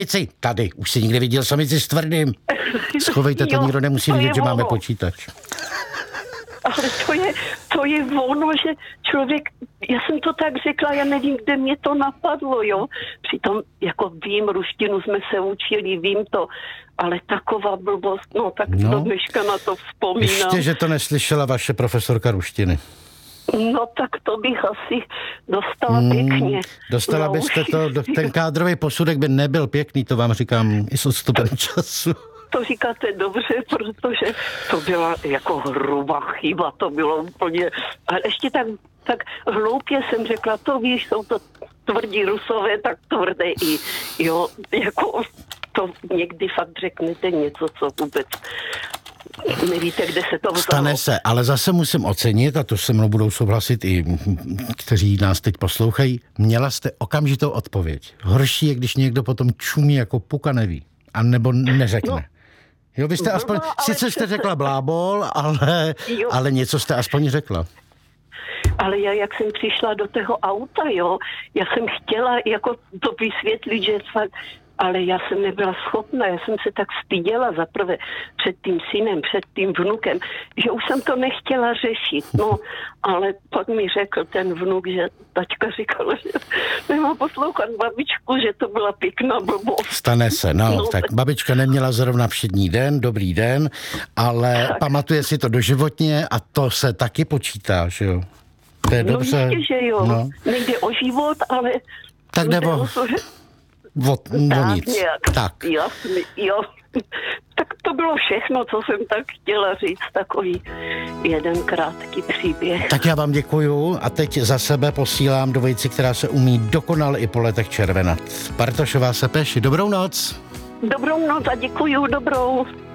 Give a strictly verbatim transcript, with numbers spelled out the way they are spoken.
Samici, tady, už si nikdy viděl samici s tvrdým. Schovejte to, Jo, nikdo nemusí to vidět, je že máme ono. počítač. Ale to je, to je ono, že člověk, já jsem to tak řekla, já nevím, kde mě to napadlo, jo. Přitom, jako vím, ruštinu jsme se učili, vím to, ale taková blbost, no tak No. do dneška na to vzpomínám. Ještě, že to neslyšela vaše profesorka ruštiny. No tak to bych asi dostala hmm, pěkně. Dostala no, byste to, do, ten kádrový posudek by nebyl pěkný, to vám říkám i s odstupem času. To říkáte dobře, protože to byla jako hrubá chyba, to bylo úplně, ale ještě tak, tak hloupě jsem řekla, to víš, jsou to tvrdí Rusové, tak tvrdé i, jo, jako to někdy fakt řeknete něco, co vůbec nevíte, kde se to vzalo. Stane se, ale zase musím ocenit, a to se mnou budou souhlasit i kteří nás teď poslouchají, měla jste okamžitou odpověď. Horší je, když někdo potom čumí jako puka neví, anebo neřekne. No. Jo, vy jste no, aspoň, no, sice jste řekla blábol, ale, ale něco jste aspoň řekla. Ale já, jak jsem přišla do toho auta, jo, já jsem chtěla jako to vysvětlit, že fakt, ale já jsem nebyla schopna, já jsem se tak styděla zaprvé před tím synem, před tím vnukem, že už jsem to nechtěla řešit, no, ale pak mi řekl ten vnuk, že taťka říkala, že nemá poslouchat babičku, že to byla pěkná blbost. Stane se, no, no tak babička neměla zrovna všední den, dobrý den, ale tak. Pamatuje si to doživotně a to se taky počítá, že jo? To je no dobře. Jistě, že jo, no. Nejde o život, ale... Tak nebo... O, o nic. Nějak. Tak. Jasný, jo. Tak to bylo všechno, co jsem tak chtěla říct, takový jeden krátký příběh. Tak já vám děkuju a teď za sebe posílám dvojici, která se umí dokonale i po letech červenat. Bartošová Sepeši, dobrou noc. Dobrou noc a děkuju, dobrou.